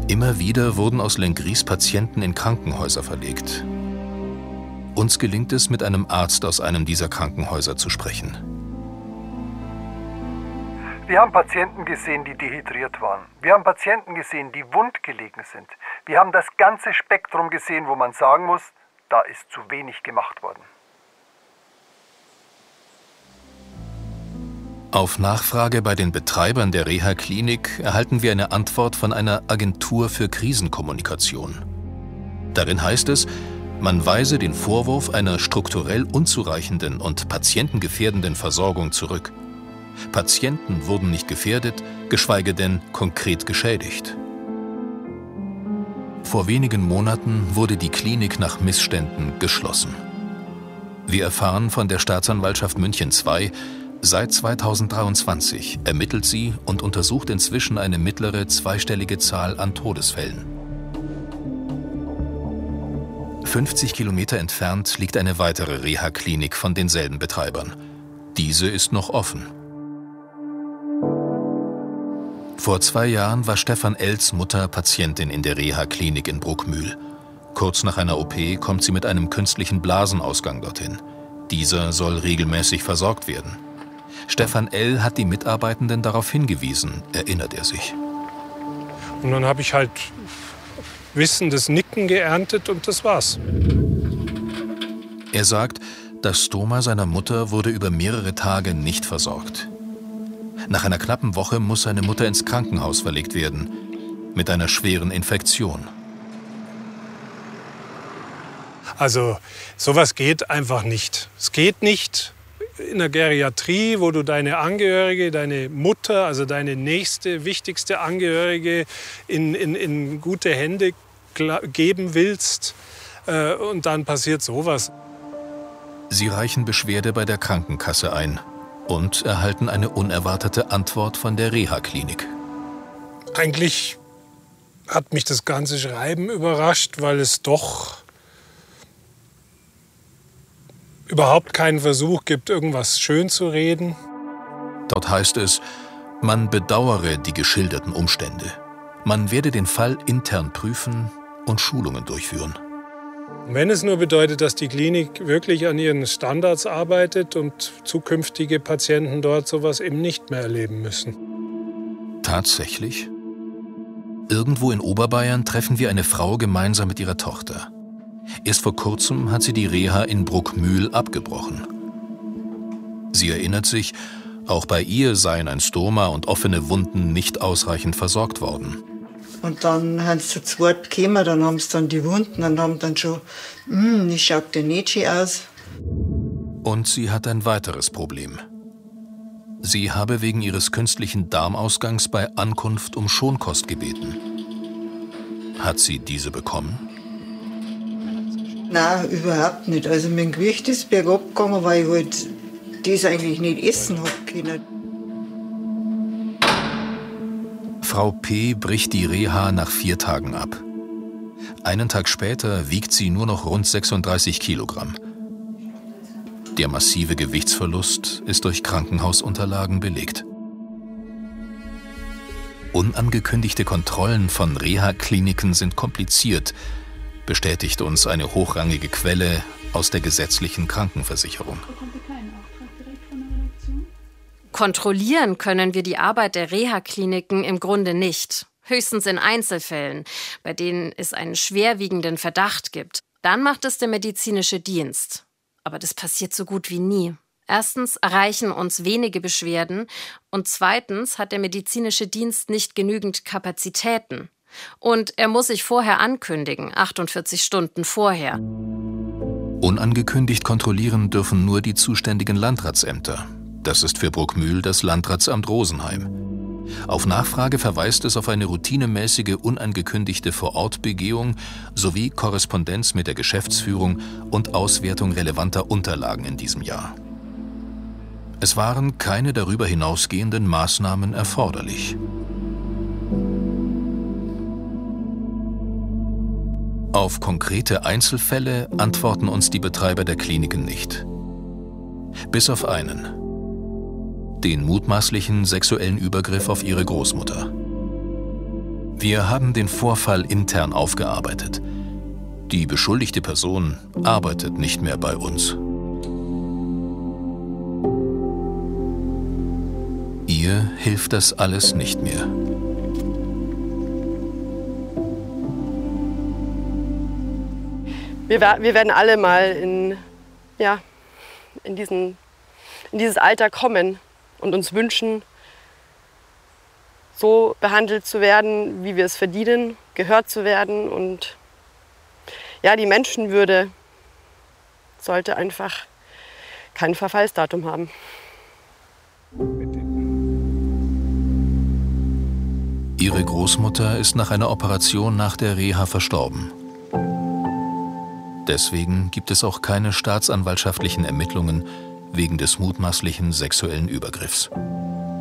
Immer wieder wurden aus Lenggries Patienten in Krankenhäuser verlegt. Uns gelingt es, mit einem Arzt aus einem dieser Krankenhäuser zu sprechen. Wir haben Patienten gesehen, die dehydriert waren. Wir haben Patienten gesehen, die wund gelegen sind. Wir haben das ganze Spektrum gesehen, wo man sagen muss, da ist zu wenig gemacht worden. Auf Nachfrage bei den Betreibern der Reha-Klinik erhalten wir eine Antwort von einer Agentur für Krisenkommunikation. Darin heißt es, man weise den Vorwurf einer strukturell unzureichenden und patientengefährdenden Versorgung zurück. Patienten wurden nicht gefährdet, geschweige denn konkret geschädigt. Vor wenigen Monaten wurde die Klinik nach Missständen geschlossen. Wir erfahren von der Staatsanwaltschaft München II, seit 2023 ermittelt sie und untersucht inzwischen eine mittlere zweistellige Zahl an Todesfällen. 50 Kilometer entfernt liegt eine weitere Reha-Klinik von denselben Betreibern. Diese ist noch offen. Vor 2 Jahren war Stefan L.'s Mutter Patientin in der Reha-Klinik in Bruckmühl. Kurz nach einer OP kommt sie mit einem künstlichen Blasenausgang dorthin. Dieser soll regelmäßig versorgt werden. Stefan L. hat die Mitarbeitenden darauf hingewiesen, erinnert er sich. Und dann habe ich halt wissendes Nicken geerntet und das war's. Er sagt, das Stoma seiner Mutter wurde über mehrere Tage nicht versorgt. Nach einer knappen Woche muss seine Mutter ins Krankenhaus verlegt werden, mit einer schweren Infektion. Also sowas geht einfach nicht. Es geht nicht in der Geriatrie, wo du deine Angehörige, deine Mutter, also deine nächste, wichtigste Angehörige in gute Hände geben willst. Und dann passiert sowas. Sie reichen Beschwerde bei der Krankenkasse ein und erhalten eine unerwartete Antwort von der Reha-Klinik. Eigentlich hat mich das ganze Schreiben überrascht, weil es doch überhaupt keinen Versuch gibt, irgendwas schön zu reden. Dort heißt es, man bedauere die geschilderten Umstände. Man werde den Fall intern prüfen und Schulungen durchführen. Wenn es nur bedeutet, dass die Klinik wirklich an ihren Standards arbeitet und zukünftige Patienten dort sowas eben nicht mehr erleben müssen. Tatsächlich? Irgendwo in Oberbayern treffen wir eine Frau gemeinsam mit ihrer Tochter. Erst vor kurzem hat sie die Reha in Bruckmühl abgebrochen. Sie erinnert sich, auch bei ihr seien ein Stoma und offene Wunden nicht ausreichend versorgt worden. Und dann haben sie zu zweit gekommen, dann haben sie dann die Wunden und haben dann schon, das schaut ja nicht schön aus. Und sie hat ein weiteres Problem. Sie habe wegen ihres künstlichen Darmausgangs bei Ankunft um Schonkost gebeten. Hat sie diese bekommen? Nein, überhaupt nicht. Also mein Gewicht ist bergab gegangen, weil ich halt das eigentlich nicht essen habe können. Frau P. bricht die Reha nach 4 Tagen ab. Einen Tag später wiegt sie nur noch rund 36 Kilogramm. Der massive Gewichtsverlust ist durch Krankenhausunterlagen belegt. Unangekündigte Kontrollen von Reha-Kliniken sind kompliziert, bestätigt uns eine hochrangige Quelle aus der gesetzlichen Krankenversicherung. Kontrollieren können wir die Arbeit der Reha-Kliniken im Grunde nicht. Höchstens in Einzelfällen, bei denen es einen schwerwiegenden Verdacht gibt. Dann macht es der medizinische Dienst. Aber das passiert so gut wie nie. Erstens erreichen uns wenige Beschwerden und zweitens hat der medizinische Dienst nicht genügend Kapazitäten. Und er muss sich vorher ankündigen, 48 Stunden vorher. Unangekündigt kontrollieren dürfen nur die zuständigen Landratsämter. Das ist für Bruckmühl das Landratsamt Rosenheim. Auf Nachfrage verweist es auf eine routinemäßige, unangekündigte Vorortbegehung sowie Korrespondenz mit der Geschäftsführung und Auswertung relevanter Unterlagen in diesem Jahr. Es waren keine darüber hinausgehenden Maßnahmen erforderlich. Auf konkrete Einzelfälle antworten uns die Betreiber der Kliniken nicht. Bis auf einen. Den mutmaßlichen sexuellen Übergriff auf ihre Großmutter. Wir haben den Vorfall intern aufgearbeitet. Die beschuldigte Person arbeitet nicht mehr bei uns. Ihr hilft das alles nicht mehr. Wir werden alle mal in dieses Alter kommen und uns wünschen, so behandelt zu werden, wie wir es verdienen, gehört zu werden. Und ja, die Menschenwürde sollte einfach kein Verfallsdatum haben. Ihre Großmutter ist nach einer Operation nach der Reha verstorben. Deswegen gibt es auch keine staatsanwaltschaftlichen Ermittlungen wegen des mutmaßlichen sexuellen Übergriffs.